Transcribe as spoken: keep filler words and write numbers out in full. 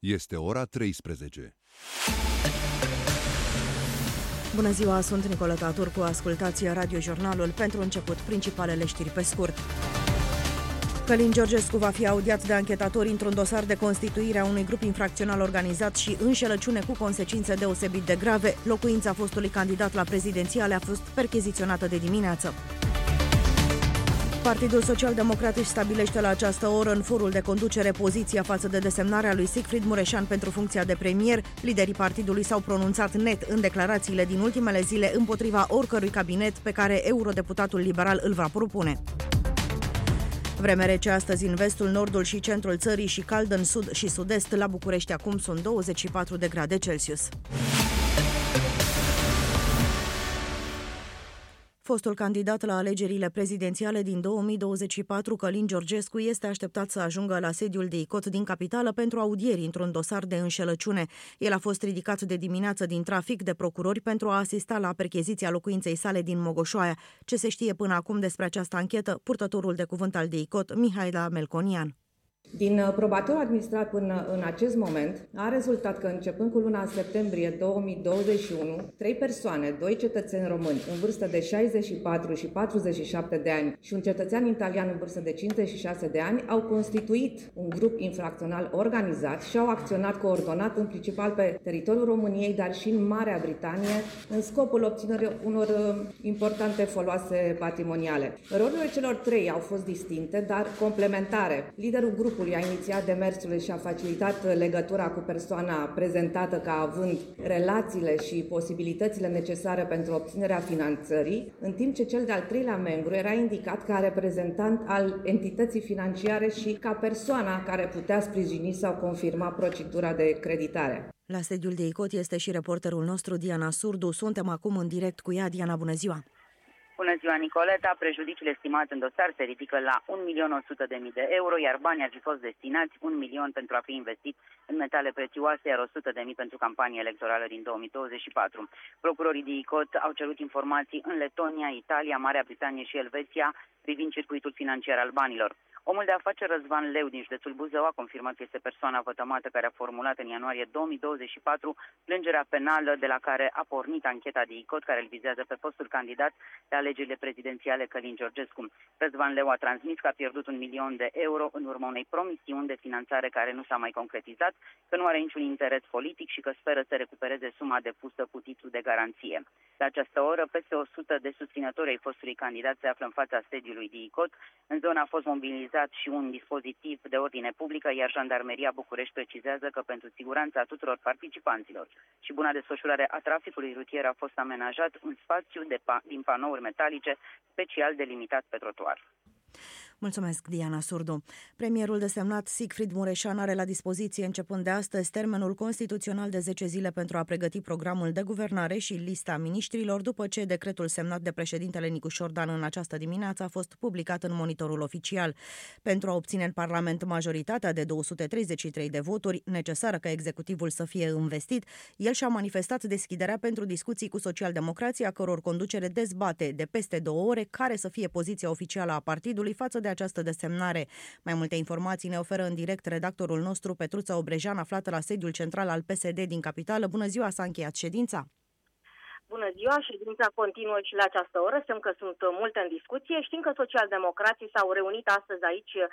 Este ora treisprezece. Bună ziua, sunt Nicoleta Turcu, ascultați radiojurnalul. Pentru început, principalele știri pe scurt. Călin Georgescu va fi audiat de anchetatori într-un dosar de constituire a unui grup infracțional organizat și înșelăciune cu consecințe deosebit de grave. Locuința fostului candidat la prezidențiale a fost percheziționată de dimineață. Partidul Social-Democrat își stabilește la această oră în forul de conducere poziția față de desemnarea lui Siegfried Mureșan pentru funcția de premier. Liderii partidului s-au pronunțat net în declarațiile din ultimele zile împotriva oricărui cabinet pe care eurodeputatul liberal îl va propune. Vreme rece astăzi în vestul, nordul și centrul țării și cald în sud și sud-est. La București acum sunt douăzeci și patru de grade Celsius. Fostul candidat la alegerile prezidențiale din două mii douăzeci și patru, Călin Georgescu, este așteptat să ajungă la sediul de I C O T din capitală pentru audieri într-un dosar de înșelăciune. El a fost ridicat de dimineață din trafic de procurori pentru a asista la percheziția locuinței sale din Mogoșoaia. Ce se știe până acum despre această anchetă, purtătorul de cuvânt al de I C O T, Mihaela Melconian. Din probatorul administrat până în acest moment a rezultat că începând cu luna septembrie două mii douăzeci și unu, trei persoane, doi cetățeni români în vârstă de șaizeci și patru și patruzeci și șapte de ani și un cetățean italian în vârstă de cincizeci și șase de ani au constituit un grup infracțional organizat și au acționat coordonat în principal pe teritoriul României, dar și în Marea Britanie, în scopul obținerii unor importante foloase patrimoniale. Rolurile celor trei au fost distincte, dar complementare. Liderul grupului a inițiat demersurile și a facilitat legătura cu persoana prezentată ca având relațiile și posibilitățile necesare pentru obținerea finanțării, în timp ce cel de-al treilea membru era indicat ca reprezentant al entității financiare și ca persoana care putea sprijini sau confirma procedura de creditare. La sediul de I C O T este și reporterul nostru, Diana Surdu. Suntem acum în direct cu ea. Diana, bună ziua! Bună ziua, Nicoleta! Prejudiciile estimate în dosar se ridică la un milion o sută de mii de euro, iar banii ar fi fost destinați un milion pentru a fi investit în metale prețioase, iar o sută de mii pentru campania electorală din două mii douăzeci și patru. Procurorii de I C O T au cerut informații în Letonia, Italia, Marea Britanie și Elveția privind circuitul financiar al banilor. Omul de afaceri Răzvan Leu din județul Buzău a confirmat că este persoana vătămată care a formulat în ianuarie două mii douăzeci și patru plângerea penală de la care a pornit ancheta de I C O T care îl vizează pe fostul candidat la alegerile prezidențiale Călin Georgescu. Răzvan Leu a transmis că a pierdut un milion de euro în urma unei promisiuni de finanțare care nu s-a mai concretizat, că nu are niciun interes politic și că speră să recupereze suma depusă cu titlu de garanție. La această oră, peste o sută de susținători ai fostului candidat se află în fața sediului de I C O T. În zonă a fost mobilizat și un dispozitiv de ordine publică, iar Jandarmeria București precizează că pentru siguranța tuturor participanților și buna desfășurare a traficului rutier a fost amenajat un spațiu de pa- din panouri metalice special delimitat pe trotuar. Mulțumesc, Diana Surdu. Premierul desemnat Siegfried Mureșan are la dispoziție începând de astăzi termenul constituțional de zece zile pentru a pregăti programul de guvernare și lista miniștrilor, după ce decretul semnat de președintele Nicu Șordan în această dimineață a fost publicat în monitorul oficial. Pentru a obține în Parlament majoritatea de două sute treizeci și trei de voturi necesară ca executivul să fie investit, el și-a manifestat deschiderea pentru discuții cu socialdemocrații, a căror conducere dezbate de peste două ore care să fie poziția oficială a partidului față de această desemnare. Mai multe informații ne oferă în direct redactorul nostru, Petruța Obrejan, aflată la sediul central al P S D din capitală. Bună ziua, s-a încheiat ședința. Bună ziua, ședința continuă și la această oră, semn că sunt multe în discuție. Știm că socialdemocrații s-au reunit astăzi aici